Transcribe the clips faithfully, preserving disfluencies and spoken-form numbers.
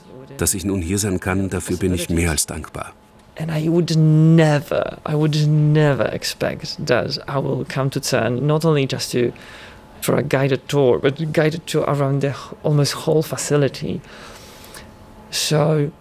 Dass ich nun hier sein kann, dafür bin ich mehr als dankbar. And I would never, I would never expect that I will come to CERN, not only just to for a guided tour, but a guided tour around the almost whole facility. So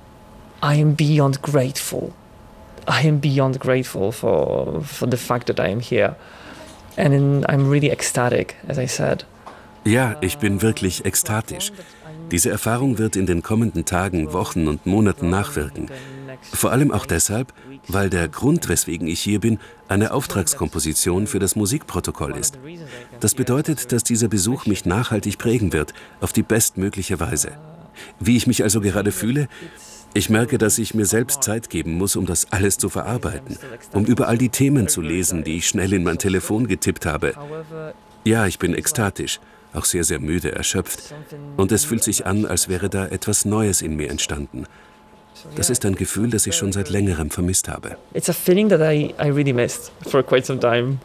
I am beyond grateful. I am beyond grateful for for the fact that I am here. And in, I'm really ecstatic, as I said. Ja, ich bin wirklich ekstatisch. Diese Erfahrung wird in den kommenden Tagen, Wochen und Monaten nachwirken. Vor allem auch deshalb, weil der Grund, weswegen ich hier bin, eine Auftragskomposition für das Musikprotokoll ist. Das bedeutet, dass dieser Besuch mich nachhaltig prägen wird, auf die bestmögliche Weise. Wie ich mich also gerade fühle? Ich merke, dass ich mir selbst Zeit geben muss, um das alles zu verarbeiten, um über all die Themen zu lesen, die ich schnell in mein Telefon getippt habe. Ja, ich bin ekstatisch, auch sehr, sehr müde, erschöpft. Und es fühlt sich an, als wäre da etwas Neues in mir entstanden. Das ist ein Gefühl, das ich schon seit längerem vermisst habe. It's a feeling that I, I really missed for quite some time.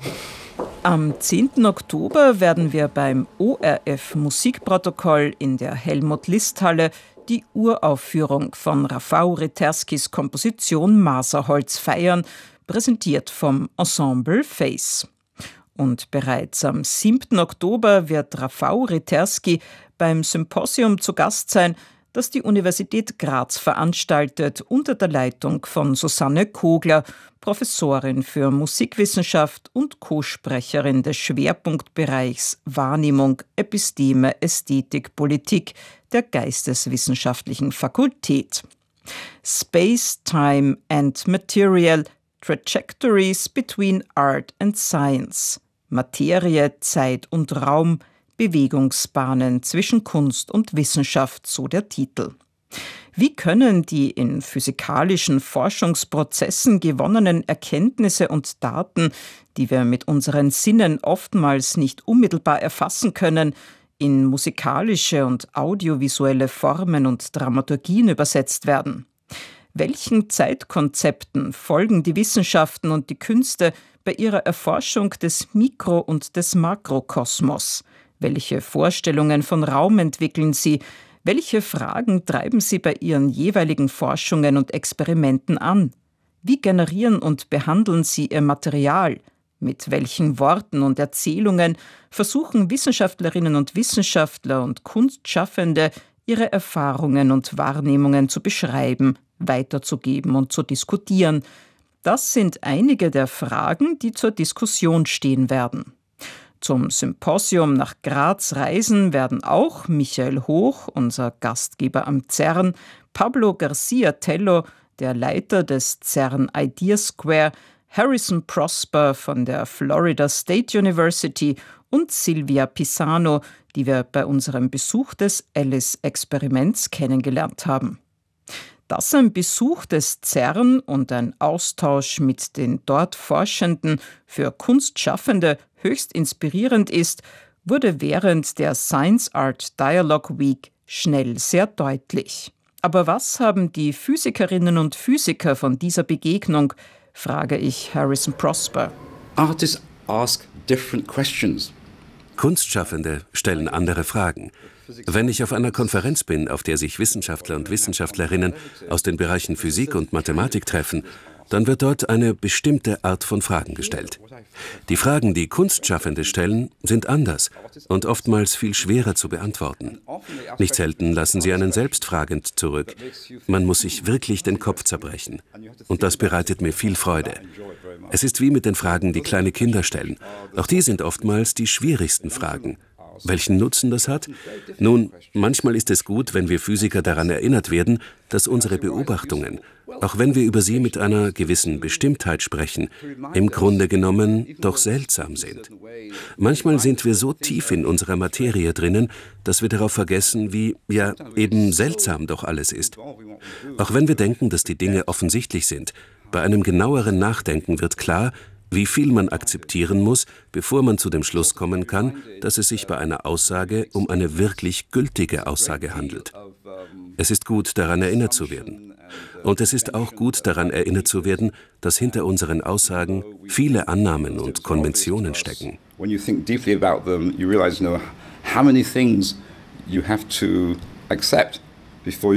Am zehnten Oktober werden wir beim O R F Musikprotokoll in der Helmut-List-Halle die Uraufführung von Rafał Ryterskis Komposition Maserholz feiern, präsentiert vom Ensemble Face. Und bereits am siebten Oktober wird Rafał Ryterski beim Symposium zu Gast sein, das die Universität Graz veranstaltet, unter der Leitung von Susanne Kogler, Professorin für Musikwissenschaft und Co-Sprecherin des Schwerpunktbereichs Wahrnehmung, Episteme, Ästhetik, Politik der Geisteswissenschaftlichen Fakultät. Space, Time and Material – Trajectories between Art and Science. Materie, Zeit und Raum – Bewegungsbahnen zwischen Kunst und Wissenschaft, so der Titel. Wie können die in physikalischen Forschungsprozessen gewonnenen Erkenntnisse und Daten, die wir mit unseren Sinnen oftmals nicht unmittelbar erfassen können, in musikalische und audiovisuelle Formen und Dramaturgien übersetzt werden? Welchen Zeitkonzepten folgen die Wissenschaften und die Künste bei ihrer Erforschung des Mikro- und des Makrokosmos? Welche Vorstellungen von Raum entwickeln sie? Welche Fragen treiben sie bei ihren jeweiligen Forschungen und Experimenten an? Wie generieren und behandeln sie ihr Material? Mit welchen Worten und Erzählungen versuchen Wissenschaftlerinnen und Wissenschaftler und Kunstschaffende, ihre Erfahrungen und Wahrnehmungen zu beschreiben, weiterzugeben und zu diskutieren? Das sind einige der Fragen, die zur Diskussion stehen werden. Zum Symposium nach Graz reisen werden auch Michael Hoch, unser Gastgeber am CERN, Pablo García Tello, der Leiter des CERN Idea Square, Harrison Prosper von der Florida State University und Silvia Pisano, die wir bei unserem Besuch des Alice-Experiments kennengelernt haben. Dass ein Besuch des CERN und ein Austausch mit den dort Forschenden für Kunstschaffende höchst inspirierend ist, wurde während der Science Art Dialogue Week schnell sehr deutlich. Aber was haben die Physikerinnen und Physiker von dieser Begegnung, frage ich Harrison Prosper. Artists ask different questions. Kunstschaffende stellen andere Fragen. Wenn ich auf einer Konferenz bin, auf der sich Wissenschaftler und Wissenschaftlerinnen aus den Bereichen Physik und Mathematik treffen, dann wird dort eine bestimmte Art von Fragen gestellt. Die Fragen, die Kunstschaffende stellen, sind anders und oftmals viel schwerer zu beantworten. Nicht selten lassen sie einen selbst fragend zurück. Man muss sich wirklich den Kopf zerbrechen. Und das bereitet mir viel Freude. Es ist wie mit den Fragen, die kleine Kinder stellen. Auch die sind oftmals die schwierigsten Fragen. Welchen Nutzen das hat? Nun, manchmal ist es gut, wenn wir Physiker daran erinnert werden, dass unsere Beobachtungen, auch wenn wir über sie mit einer gewissen Bestimmtheit sprechen, im Grunde genommen doch seltsam sind. Manchmal sind wir so tief in unserer Materie drinnen, dass wir darauf vergessen, wie, ja, eben seltsam doch alles ist. Auch wenn wir denken, dass die Dinge offensichtlich sind, bei einem genaueren Nachdenken wird klar, wie viel man akzeptieren muss, bevor man zu dem Schluss kommen kann, dass es sich bei einer Aussage um eine wirklich gültige Aussage handelt. Es ist gut, daran erinnert zu werden. Und es ist auch gut, daran erinnert zu werden, dass hinter unseren Aussagen viele Annahmen und Konventionen stecken. When you think deeply about them, you realize, you know, how many things you have to accept before